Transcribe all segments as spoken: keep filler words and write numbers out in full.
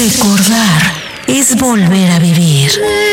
Recordar es volver a vivir.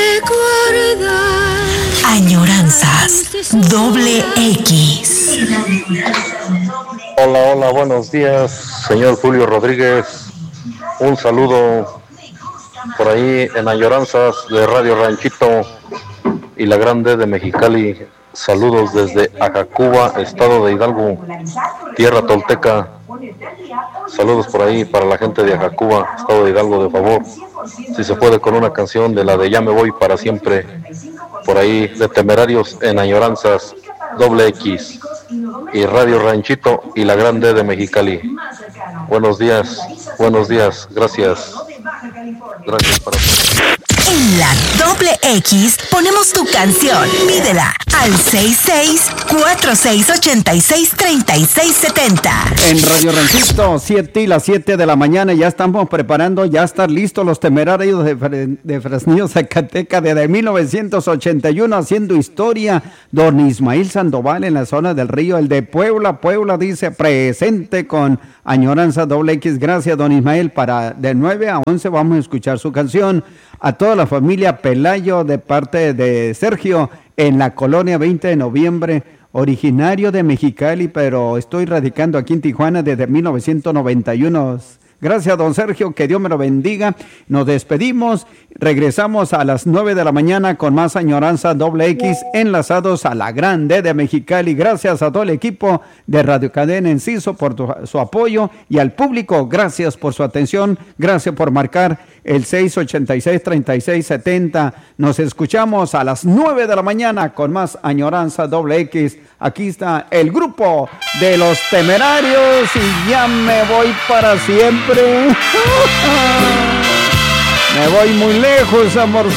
Añoranzas doble X. Hola, hola, buenos días, señor Julio Rodríguez. Un saludo por ahí en Añoranzas de Radio Ranchito y la Grande de Mexicali. Saludos desde Ajacuba, estado de Hidalgo, tierra tolteca. Saludos por ahí para la gente de Ajacuba, estado de Hidalgo, de favor. Si se puede, con una canción de la de Ya me voy para siempre, por ahí de Temerarios en Añoranzas doble X y Radio Ranchito y la Grande de Mexicali. Buenos días, buenos días, gracias. Gracias para todos. En la doble X ponemos tu canción. Pídela al seis seis cuatro seis ocho seis tres seis siete cero. En Radio Ranchito, siete y las siete de la mañana, ya estamos preparando, ya están listos los Temerarios de, Fre- de Fresnillo, Zacatecas, desde mil novecientos ochenta y uno haciendo historia. Don Ismael Sandoval en la zona del río, el de Puebla, Puebla dice presente con Añoranza doble X. Gracias, don Ismael. Para de nueve a once vamos a escuchar su canción. A toda la familia Pelayo de parte de Sergio en la colonia veinte de noviembre, originario de Mexicali, pero estoy radicando aquí en Tijuana desde mil novecientos noventa y uno. Gracias, don Sergio, que Dios me lo bendiga. Nos despedimos, regresamos a las nueve de la mañana con más Añoranza doble X, enlazados a la Grande de Mexicali. Gracias a todo el equipo de Radio Cadena Enciso por tu, su apoyo, y al público, gracias por su atención, gracias por marcar el seis ocho seis, tres seis siete cero. Nos escuchamos a las nueve de la mañana con más Añoranza doble X. Aquí está el grupo de los Temerarios y ya me voy para siempre. Me voy muy lejos, amor.